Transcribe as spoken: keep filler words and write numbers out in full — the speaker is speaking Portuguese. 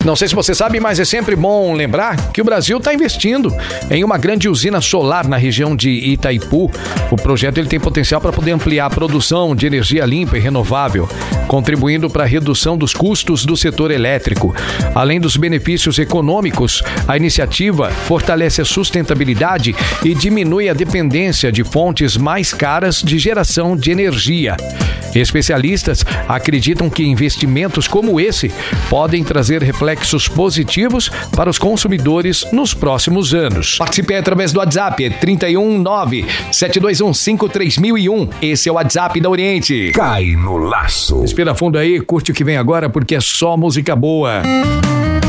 Não sei se você sabe, mas é sempre bom lembrar que o Brasil está investindo em uma grande usina solar na região de Itaipu. O projeto ele tem potencial para poder ampliar a produção de energia limpa e renovável, contribuindo para a redução dos custos do setor elétrico. Além dos benefícios econômicos, a iniciativa fortalece a sustentabilidade e diminui a dependência de fontes mais caras de geração de energia. Especialistas acreditam que investimentos como esse podem trazer reflexos positivos para os consumidores nos próximos anos. Participe através do WhatsApp, trinta e um, nove, sete dois um, cinco três mil e um. Esse é o WhatsApp da Oriente. Cai no laço. Respira fundo aí, curte o que vem agora, porque é só música boa.